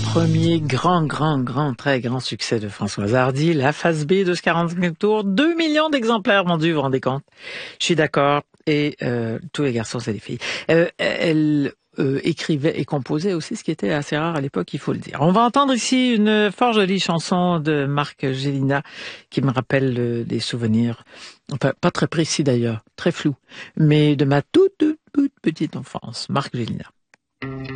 Premier très grand succès de Françoise Hardy, la phase B de ce 45 tours, 2 millions d'exemplaires vendus, vous vous rendez compte? Je suis d'accord, et tous les garçons, c'est des filles. Elle écrivait et composait aussi, ce qui était assez rare à l'époque, il faut le dire. On va entendre ici une fort jolie chanson de Marc Gélina qui me rappelle des souvenirs, enfin pas très précis d'ailleurs, très flou, mais de ma toute petite enfance. Marc Gélina.